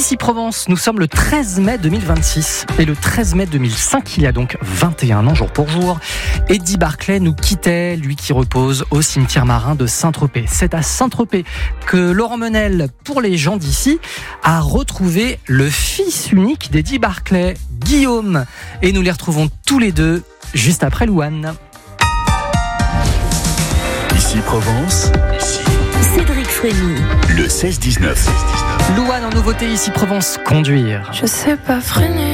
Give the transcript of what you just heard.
Ici Provence, nous sommes le 13 mai 2026 et le 13 mai 2005, il y a donc 21 ans jour pour jour, Eddie Barclay nous quittait, lui qui repose au cimetière marin de Saint-Tropez. C'est à Saint-Tropez que Laurent Menel, pour les gens d'ici, a retrouvé le fils unique d'Eddie Barclay, Guillaume. Et nous les retrouvons tous les deux juste après Louane. Ici Provence, Cédric Frémy. le 16-19. Louane en nouveauté ici Provence, conduire. Je sais pas freiner.